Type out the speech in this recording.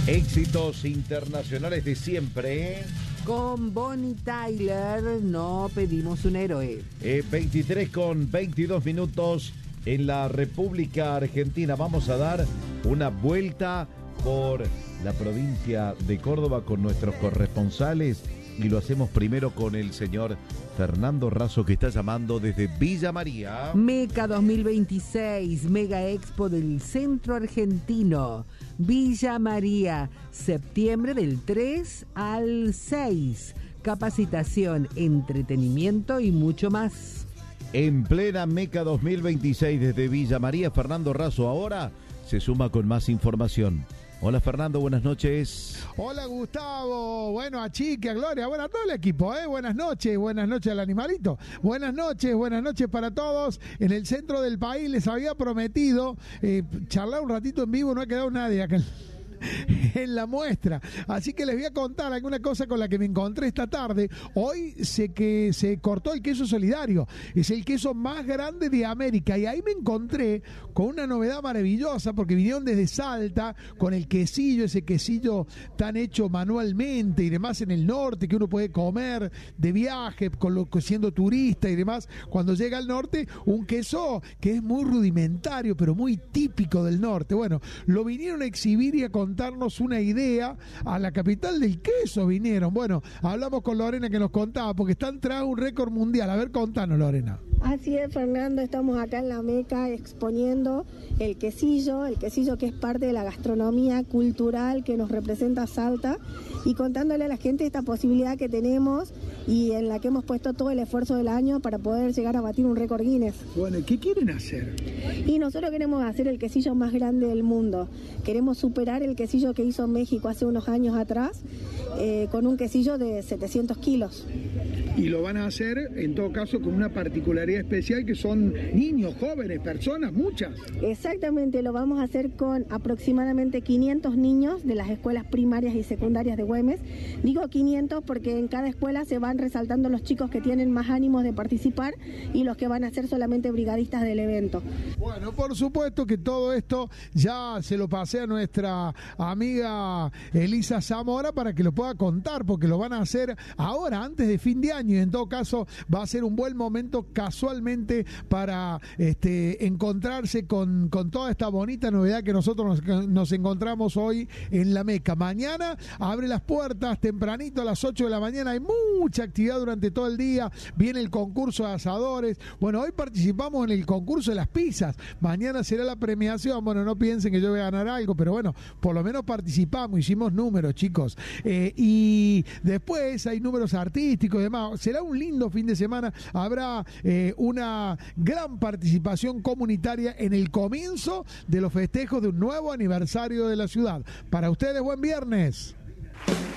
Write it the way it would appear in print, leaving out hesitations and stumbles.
Éxitos internacionales de siempre. Con Bonnie Tyler no pedimos un héroe. 23 con 22 minutos en la República Argentina. Vamos a dar una vuelta por la provincia de Córdoba con nuestros corresponsales y lo hacemos primero con el señor Fernando Razo, que está llamando desde Villa María. Meca 2026, Mega Expo del Centro Argentino, Villa María, septiembre del 3 al 6. Capacitación, entretenimiento y mucho más. En plena Meca 2026 desde Villa María, Fernando Razo ahora se suma con más información. Hola Fernando, buenas noches. Hola Gustavo, bueno a Chiqui, a Gloria, bueno a todo el equipo, buenas noches al animalito. Buenas noches para todos. En el centro del país les había prometido charlar un ratito en vivo, no ha quedado nadie acá en la muestra, así que les voy a contar alguna cosa con la que me encontré esta tarde. Hoy sé que se cortó el queso solidario, es el queso más grande de América, y ahí me encontré con una novedad maravillosa, porque vinieron desde Salta con el quesillo, ese quesillo tan hecho manualmente y demás en el norte, que uno puede comer de viaje, siendo turista y demás, cuando llega al norte, un queso que es muy rudimentario, pero muy típico del norte. Bueno, lo vinieron a exhibir y a contarnos una idea a la capital del queso vinieron. Bueno, hablamos con Lorena que nos contaba, porque están tras un récord mundial. A ver, contanos, Lorena. Así es, Fernando, estamos acá en la Meca exponiendo el quesillo que es parte de la gastronomía cultural que nos representa Salta, y contándole a la gente esta posibilidad que tenemos y en la que hemos puesto todo el esfuerzo del año para poder llegar a batir un récord Guinness. Bueno, ¿qué quieren hacer? Y nosotros queremos hacer el quesillo más grande del mundo. Queremos superar el quesillo que hizo México hace unos años atrás, con un quesillo de 700 kilos. Y lo van a hacer, en todo caso, con una particularidad especial, que son niños, jóvenes, personas, muchas. Exactamente, lo vamos a hacer con aproximadamente 500 niños de las escuelas primarias y secundarias de Güemes. Digo 500 porque en cada escuela se van resaltando los chicos que tienen más ánimos de participar y los que van a ser solamente brigadistas del evento. Bueno, por supuesto que todo esto ya se lo pasé a nuestra amiga Elisa Zamora para que lo pueda contar, porque lo van a hacer ahora, antes de fin de año, y en todo caso va a ser un buen momento casualmente para encontrarse con toda esta bonita novedad que nosotros nos encontramos hoy en la Meca. Mañana abre las puertas tempranito a las 8 de la mañana, hay mucha actividad durante todo el día, viene el concurso de asadores. Bueno, hoy participamos en el concurso de las pizzas, mañana será la premiación. Bueno, no piensen que yo voy a ganar algo, pero bueno, por lo menos participamos, hicimos números, chicos, y después hay números artísticos y demás. Será un lindo fin de semana, habrá una gran participación comunitaria en el comienzo de los festejos de un nuevo aniversario de la ciudad. Para ustedes, buen viernes.